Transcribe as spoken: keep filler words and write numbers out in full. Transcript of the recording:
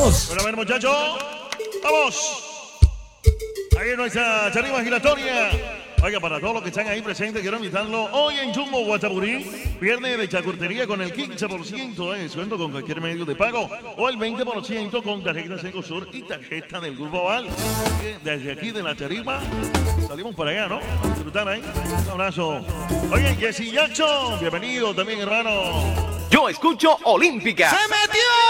vamos. Bueno, a ver, muchachos. ¡Vamos! Ahí nuestra charima giratoria. Oiga, para todos los que están ahí presentes, quiero invitarlo hoy en Jumbo Guatapurí. Viernes de chacurtería con el quince por ciento de descuento con cualquier medio de pago o el veinte por ciento con tarjeta Secosur y tarjeta del Grupo Val. Desde aquí de la charima salimos para allá, ¿no? A disfrutar ahí. Un abrazo. Oye, Jesse Jackson, bienvenido también, hermano. Yo escucho Olímpica. ¡Se metió!